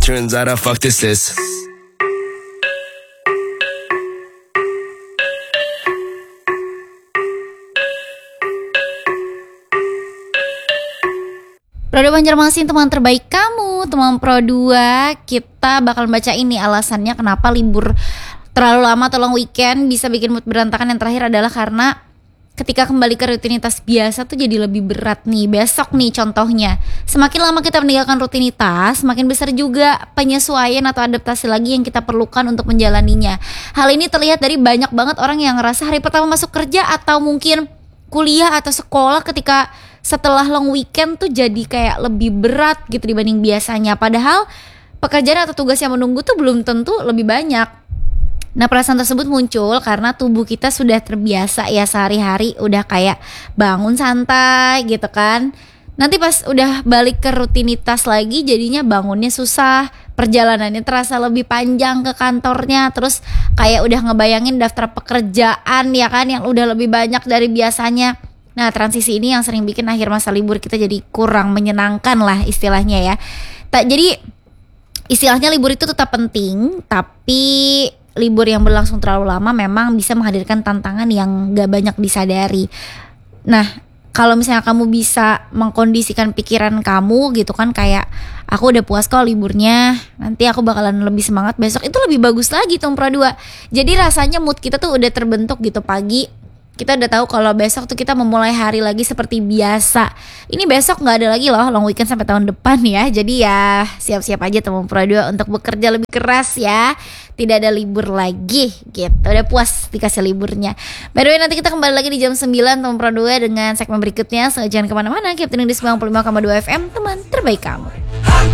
turns out I fuck this is. Pro 2 Banjarmasin, teman terbaik kamu, teman Pro 2. Kita bakal baca ini alasannya kenapa libur terlalu lama atau long weekend bisa bikin mood berantakan. Yang terakhir adalah karena ketika kembali ke rutinitas biasa tuh jadi lebih berat nih. Besok nih contohnya, semakin lama kita meninggalkan rutinitas, semakin besar juga penyesuaian atau adaptasi lagi yang kita perlukan untuk menjalaninya. Hal ini terlihat dari banyak banget orang yang ngerasa hari pertama masuk kerja atau mungkin kuliah atau sekolah ketika setelah long weekend tuh jadi kayak lebih berat gitu dibanding biasanya. Padahal pekerjaan atau tugas yang menunggu tuh belum tentu lebih banyak. Nah, perasaan tersebut muncul karena tubuh kita sudah terbiasa ya sehari-hari udah kayak bangun santai gitu kan. Nanti pas udah balik ke rutinitas lagi jadinya bangunnya susah, perjalanannya terasa lebih panjang ke kantornya, terus kayak udah ngebayangin daftar pekerjaan ya kan yang udah lebih banyak dari biasanya. Nah, transisi ini yang sering bikin akhir masa libur kita jadi kurang menyenangkan lah istilahnya ya. Jadi istilahnya libur itu tetap penting, tapi libur yang berlangsung terlalu lama memang bisa menghadirkan tantangan yang gak banyak disadari. Nah, kalau misalnya kamu bisa mengkondisikan pikiran kamu gitu kan, kayak aku udah puas kok liburnya, nanti aku bakalan lebih semangat besok, itu lebih bagus lagi tuh Pro 2. Jadi rasanya mood kita tuh udah terbentuk gitu. Pagi kita udah tahu kalau besok tuh kita memulai hari lagi seperti biasa. Ini besok gak ada lagi loh long weekend sampai tahun depan ya. Jadi ya siap-siap aja teman Pro 2 untuk bekerja lebih keras ya. Tidak ada libur lagi gitu. Udah puas dikasih liburnya. By the way, nanti kita kembali lagi di jam 9 teman Pro 2 dengan segmen berikutnya. So jangan kemana-mana, keep tuning di 95,2 FM, teman terbaik kamu.